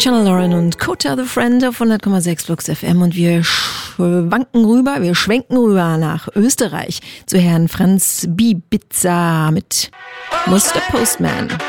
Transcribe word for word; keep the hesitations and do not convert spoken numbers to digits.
Channel Lauren und Kota the Friend auf hundert Komma sechs Flux F M und wir schwanken rüber, wir schwenken rüber nach Österreich zu Herrn Franz Bibiza mit Mister Postman.